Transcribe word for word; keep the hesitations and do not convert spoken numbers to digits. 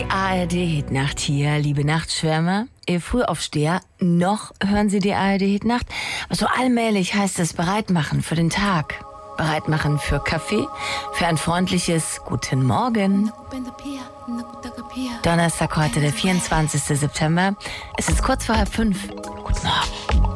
A R D-Hitnacht hier, liebe Nachtschwärmer. Ihr Frühaufsteher, noch hören Sie die A R D-Hitnacht. Aber so allmählich heißt es bereitmachen für den Tag. Bereitmachen für Kaffee, für ein freundliches Guten Morgen. Donnerstag heute, der vierundzwanzigster September. Es ist kurz vor halb fünf. Guten Morgen.